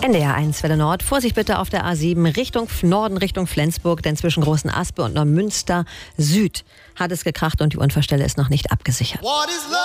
NDR 1 Welle Nord. Vorsicht bitte auf der A7 Richtung Norden, Richtung Flensburg, denn zwischen Großen Aspe und Neumünster Süd hat es gekracht und die Unfallstelle ist noch nicht abgesichert.